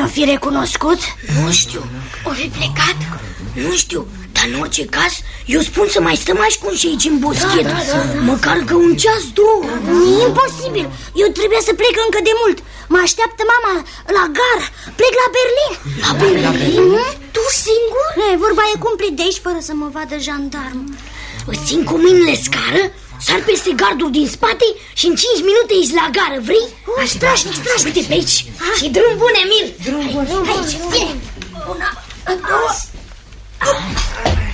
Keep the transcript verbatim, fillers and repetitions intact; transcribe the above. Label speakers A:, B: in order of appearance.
A: fi recunoscut?
B: Nu știu.
A: O fi plecat?
B: Nu știu, dar în orice caz eu spun să mai stăm ascunși aici în boschet. da, da, da. Măcar că un ceas, două.
A: E imposibil, eu trebuie să plec încă de mult. Mă așteaptă mama la gară. Plec la Berlin.
B: La Berlin?
A: Mm? Tu singur? E, vorba e cumplit de aici fără să mă vadă jandarm.
B: Îți țin cu mâinile scară, sar peste gardul din spate și în cinci minute ești la gară, vrei?
A: Oh, strașnic, strașnic.
B: Uite pe aici. Ha? Și drum bun, Emil.
A: Drum bun.
B: Aici, vine. Una, două.